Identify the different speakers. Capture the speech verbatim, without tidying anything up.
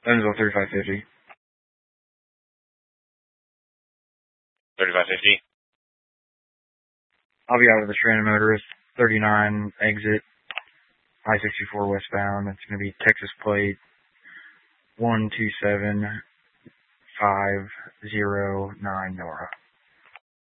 Speaker 1: Evansville thirty-five fifty.
Speaker 2: thirty-five fifty.
Speaker 1: I'll be out of the Stranded Motorist, thirty-nine exit, I sixty-four westbound. It's going to be Texas plate one two seven five zero nine Nora.